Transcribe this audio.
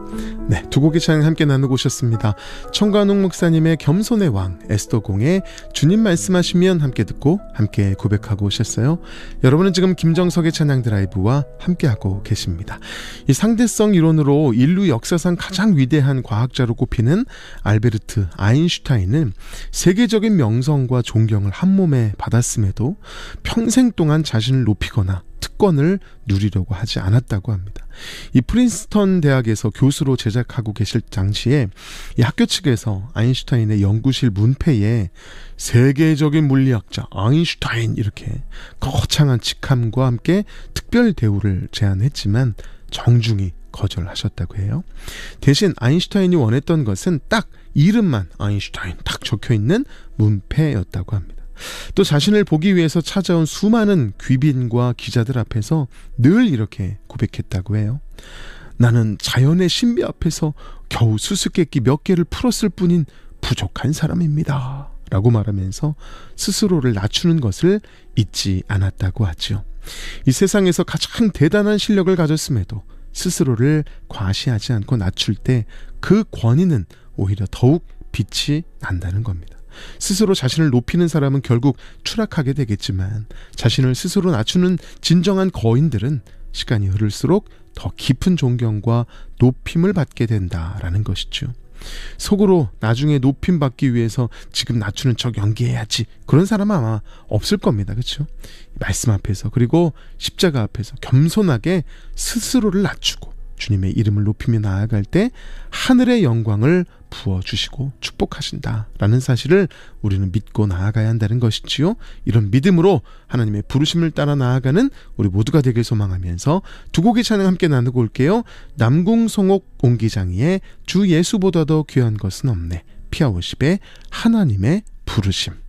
네, 두 곡의 찬양 함께 나누고 오셨습니다. 청관웅 목사님의 겸손의 왕, 에스더공의 주님 말씀하시면 함께 듣고 함께 고백하고 오셨어요. 여러분은 지금 김정석의 찬양 드라이브와 함께하고 계십니다. 이 상대성 이론으로 인류 역사상 가장 위대한 과학자로 꼽히는 알베르트 아인슈타인은 세계적인 명성과 존경을 한 몸에 받았음에도 평생 동안 자신을 높이거나 특권을 누리려고 하지 않았다고 합니다. 이 프린스턴 대학에서 교수로 재직하고 계실 당시에 이 학교 측에서 아인슈타인의 연구실 문패에 세계적인 물리학자 아인슈타인 이렇게 거창한 직함과 함께 특별 대우를 제안했지만 정중히 거절하셨다고 해요. 대신 아인슈타인이 원했던 것은 딱 이름만 아인슈타인 딱 적혀있는 문패였다고 합니다. 또 자신을 보기 위해서 찾아온 수많은 귀빈과 기자들 앞에서 늘 이렇게 고백했다고 해요. 나는 자연의 신비 앞에서 겨우 수수께끼 몇 개를 풀었을 뿐인 부족한 사람입니다 라고 말하면서 스스로를 낮추는 것을 잊지 않았다고 하죠. 이 세상에서 가장 대단한 실력을 가졌음에도 스스로를 과시하지 않고 낮출 때 그 권위는 오히려 더욱 빛이 난다는 겁니다. 스스로 자신을 높이는 사람은 결국 추락하게 되겠지만 자신을 스스로 낮추는 진정한 거인들은 시간이 흐를수록 더 깊은 존경과 높임을 받게 된다라는 것이죠. 속으로 나중에 높임 받기 위해서 지금 낮추는 척 연기해야지 그런 사람은 아마 없을 겁니다. 그렇죠? 말씀 앞에서 그리고 십자가 앞에서 겸손하게 스스로를 낮추고 주님의 이름을 높이며 나아갈 때 하늘의 영광을 부어주시고 축복하신다라는 사실을 우리는 믿고 나아가야 한다는 것이지요. 이런 믿음으로 하나님의 부르심을 따라 나아가는 우리 모두가 되길 소망하면서 두 곡의 찬양 함께 나누고 올게요. 남궁송옥 옹기장이의 주 예수보다 더 귀한 것은 없네, 피아워십의 하나님의 부르심.